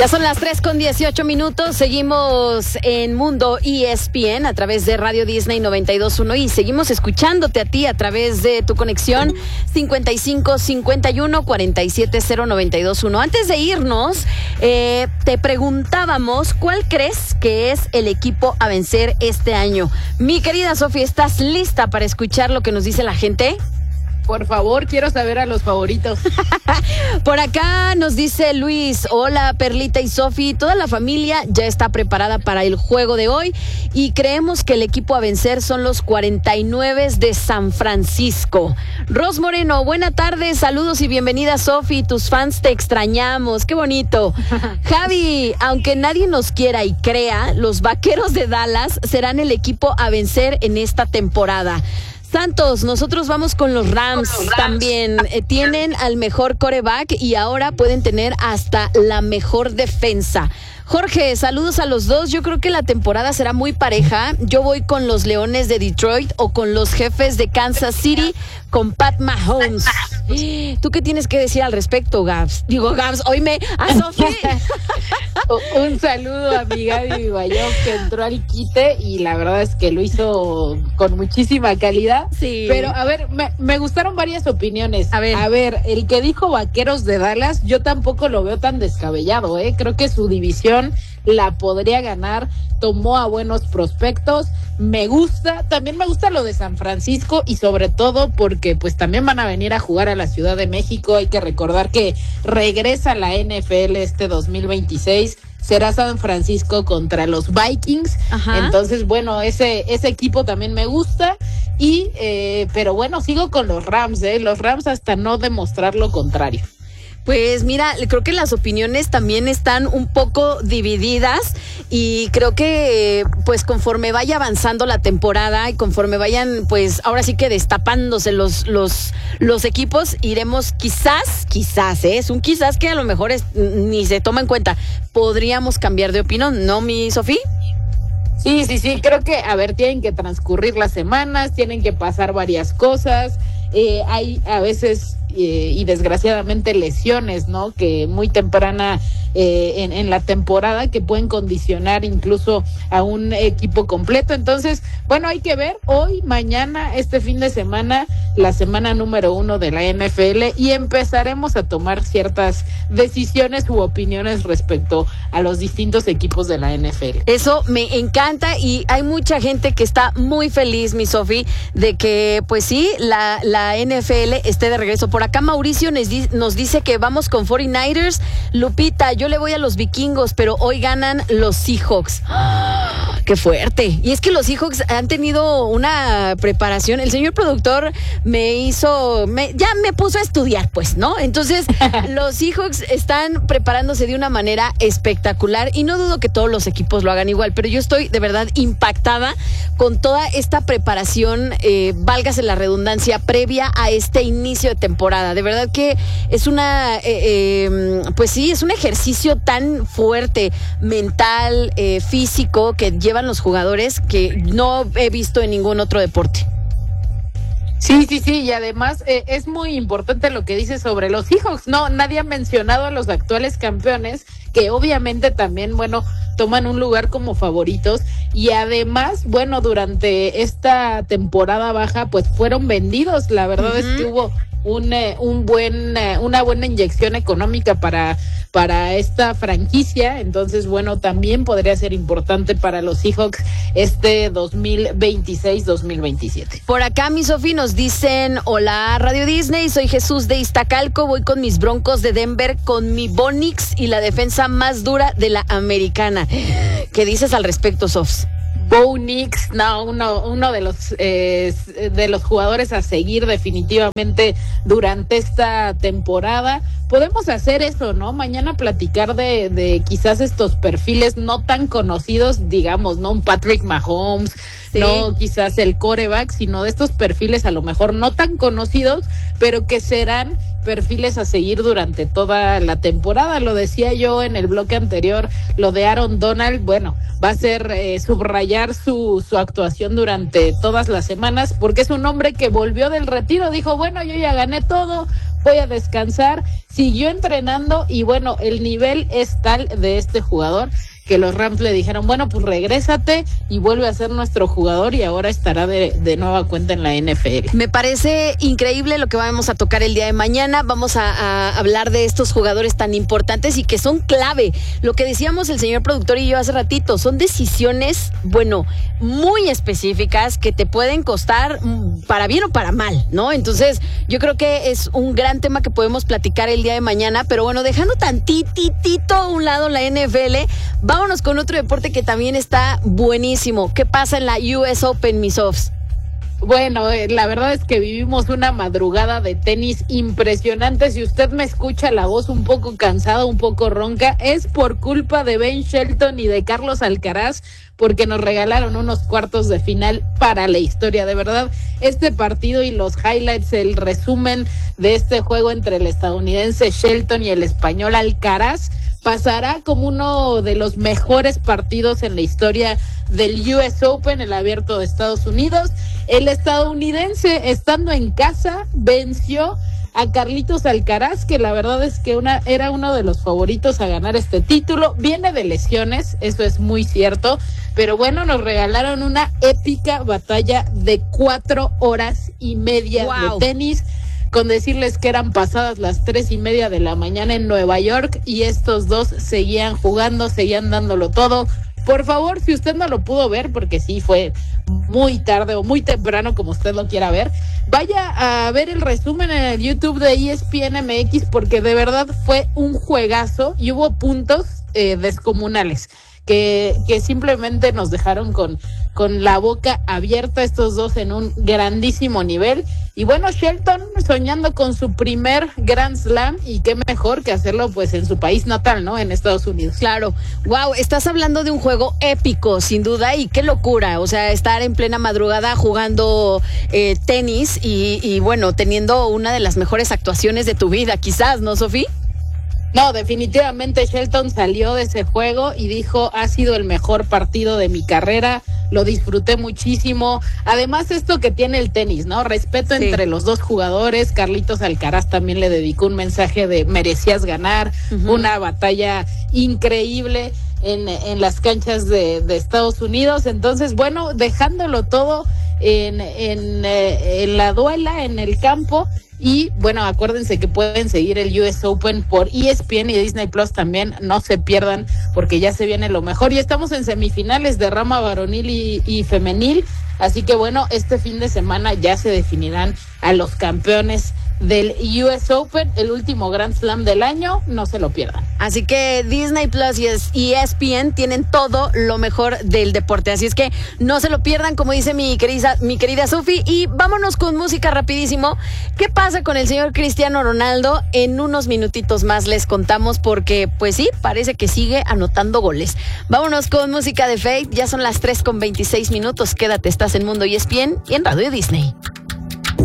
Ya son las 3:18. Seguimos en Mundo ESPN a través de Radio Disney 92.1 y seguimos escuchándote a ti a través de tu conexión 55 51 47 092.1. Antes de irnos, te preguntábamos ¿cuál crees que es el equipo a vencer este año? Mi querida Sofi, ¿estás lista para escuchar lo que nos dice la gente? Por favor, quiero saber a los favoritos. Por acá nos dice Luis, hola Perlita y Sofi, toda la familia ya está preparada para el juego de hoy y creemos que el equipo a vencer son los 49 de San Francisco. Ros Moreno, buena tarde, saludos y bienvenida Sofi, tus fans te extrañamos, qué bonito. Javi, aunque nadie nos quiera y crea, los Vaqueros de Dallas serán el equipo a vencer en esta temporada. Santos, nosotros vamos con los Rams también. Tienen al mejor quarterback y ahora pueden tener hasta la mejor defensa. Jorge, saludos a los dos. Yo creo que la temporada será muy pareja. Yo voy con los Leones de Detroit o con los Jefes de Kansas City con Pat Mahomes. ¿Tú qué tienes que decir al respecto, Gabs? Oíme a Sofi. Un saludo a mi Gaby Bayón que entró al quite y la verdad es que lo hizo con muchísima calidad. Sí. Pero a ver, me gustaron varias opiniones. A ver, el que dijo Vaqueros de Dallas, yo tampoco lo veo tan descabellado, ¿eh? Creo que su división la podría ganar, tomó a buenos prospectos, me gusta, también me gusta lo de San Francisco y sobre todo porque pues también van a venir a jugar a la Ciudad de México, hay que recordar que regresa la NFL este 2026, será San Francisco contra los Vikings. Ajá. Entonces bueno, ese equipo también me gusta y pero bueno, sigo con los Rams, los Rams hasta no demostrar lo contrario. Pues mira, creo que las opiniones también están un poco divididas y creo que pues conforme vaya avanzando la temporada y conforme vayan pues ahora sí que destapándose los equipos, iremos quizás, es un quizás que a lo mejor ni se toma en cuenta, podríamos cambiar de opinión, ¿no, mi Sofía? Sí, creo que, a ver, tienen que transcurrir las semanas, tienen que pasar varias cosas, hay a veces y desgraciadamente lesiones, ¿no? Que muy temprana en la temporada que pueden condicionar incluso a un equipo completo. Entonces, bueno, hay que ver hoy, mañana, este fin de semana, la semana número 1 de la NFL y empezaremos a tomar ciertas decisiones u opiniones respecto a los distintos equipos de la NFL. Eso me encanta y hay mucha gente que está muy feliz, mi Sofi, de que pues sí, la NFL esté de regreso. Por acá Mauricio nos dice que vamos con 49ers. Lupita, yo le voy a los vikingos, pero hoy ganan los Seahawks. ¡Oh, qué fuerte! Y es que los Seahawks han tenido una preparación. El señor productor ya me puso a estudiar, pues, ¿no? Entonces, los Seahawks están preparándose de una manera espectacular y no dudo que todos los equipos lo hagan igual, pero yo estoy de verdad impactada con toda esta preparación, válgase la redundancia, previa a este inicio de temporada. De verdad que es pues sí, es un ejercicio tan fuerte, mental, físico, que llevan los jugadores que no he visto en ningún otro deporte. Sí, y además es muy importante lo que dice sobre los Seahawks. No, nadie ha mencionado a los actuales campeones, que obviamente también, bueno, toman un lugar como favoritos y además, bueno, durante esta temporada baja, pues fueron vendidos. La verdad es que hubo una buena inyección económica para esta franquicia, entonces bueno, también podría ser importante para los Seahawks este 2026-2027. Por acá, mi Sofi, nos dicen, hola Radio Disney, soy Jesús de Iztacalco, voy con mis Broncos de Denver, con mi Bonix y la defensa más dura de la americana. ¿Qué dices al respecto, Sofs? Bo Nix, no, uno de los jugadores a seguir definitivamente durante esta temporada. Podemos hacer eso, ¿no? Mañana platicar de quizás estos perfiles no tan conocidos, digamos, ¿no? Un Patrick Mahomes, sí. No quizás el quarterback, sino de estos perfiles a lo mejor no tan conocidos, pero que serán perfiles a seguir durante toda la temporada. Lo decía yo en el bloque anterior, lo de Aaron Donald, bueno, va a ser subrayar su actuación durante todas las semanas, porque es un hombre que volvió del retiro, dijo, bueno, yo ya gané todo, voy a descansar, siguió entrenando y bueno, el nivel es tal de este jugador que los Rams le dijeron, bueno, pues regrésate y vuelve a ser nuestro jugador y ahora estará de nueva cuenta en la NFL. Me parece increíble lo que vamos a tocar el día de mañana. Vamos a hablar de estos jugadores tan importantes y que son clave. Lo que decíamos el señor productor y yo hace ratito, son decisiones, bueno, muy específicas que te pueden costar para bien o para mal, ¿no? Entonces, yo creo que es un gran tema que podemos platicar el día de mañana, pero bueno, dejando tantitito a un lado la NFL, vámonos con otro deporte que también está buenísimo. ¿Qué pasa en la US Open, mis Sofs? Bueno, la verdad es que vivimos una madrugada de tenis impresionante. Si usted me escucha la voz un poco cansada, un poco ronca, es por culpa de Ben Shelton y de Carlos Alcaraz, porque nos regalaron unos cuartos de final para la historia. De verdad, este partido y los highlights, el resumen de este juego entre el estadounidense Shelton y el español Alcaraz, pasará como uno de los mejores partidos en la historia del US Open, el abierto de Estados Unidos. El estadounidense, estando en casa, venció a Carlitos Alcaraz, que la verdad es que era uno de los favoritos a ganar este título. Viene de lesiones, eso es muy cierto, pero bueno, nos regalaron una épica batalla de 4 horas y media de tenis, con decirles que eran pasadas las 3:30 de la mañana en Nueva York y estos dos seguían jugando, seguían dándolo todo. Por favor, si usted no lo pudo ver, porque sí fue muy tarde o muy temprano, como usted lo quiera ver, vaya a ver el resumen en el YouTube de ESPN MX, porque de verdad fue un juegazo y hubo puntos descomunales que simplemente nos dejaron con la boca abierta, estos dos en un grandísimo nivel. Y bueno, Shelton soñando con su primer Grand Slam, y qué mejor que hacerlo pues en su país natal, ¿no? En Estados Unidos. Claro. Wow, estás hablando de un juego épico, sin duda, y qué locura, o sea, estar en plena madrugada jugando tenis y bueno, teniendo una de las mejores actuaciones de tu vida, quizás, ¿no, Sofía? No, definitivamente Shelton salió de ese juego y dijo, ha sido el mejor partido de mi carrera, lo disfruté muchísimo. Además, esto que tiene el tenis, ¿no? Respeto entre los dos jugadores. Carlitos Alcaraz también le dedicó un mensaje de merecías ganar, una batalla increíble en las canchas de Estados Unidos. Entonces, bueno, dejándolo todo en la duela, en el campo. Y bueno, acuérdense que pueden seguir el US Open por ESPN y Disney Plus también, no se pierdan porque ya se viene lo mejor y estamos en semifinales de rama varonil y femenil, así que bueno, este fin de semana ya se definirán a los campeones del US Open, el último Grand Slam del año, no se lo pierdan. Así que Disney Plus y ESPN tienen todo lo mejor del deporte, así es que no se lo pierdan, como dice mi querida Sofi. Y vámonos con música rapidísimo. ¿Qué pasa con el señor Cristiano Ronaldo? En unos minutitos más les contamos, porque pues sí, parece que sigue anotando goles. Vámonos con música de Faith, ya son las 3:26. Quédate, estás en Mundo ESPN y en Radio Disney.